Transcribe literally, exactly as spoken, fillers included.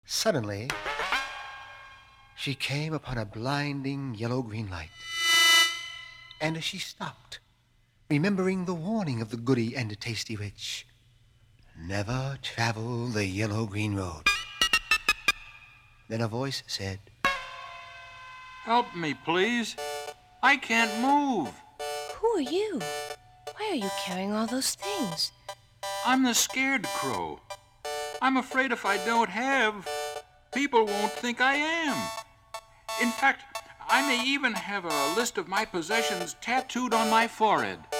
Suddenly, she came upon a blinding yellow-green light. And as she stopped, remembering the warning of the goody and the tasty witch, never travel the yellow-green road. Then a voice said, Help me, please. I can't move. Who are you? Why are you carrying all those things? I'm the scared crow. I'm afraid if I don't have, people won't think I am. In fact, I may even have a list of my possessions tattooed on my forehead.